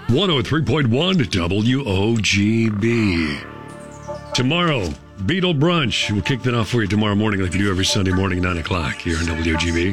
103.1 WOGB. Tomorrow, Beetle Brunch. We'll kick that off for you tomorrow morning like we do every Sunday morning, 9 o'clock here on WOGB.